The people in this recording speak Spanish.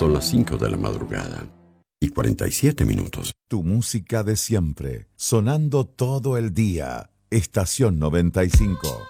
Son las 5 de la madrugada y 47 minutos. Tu música de siempre, sonando todo el día. Estación 95.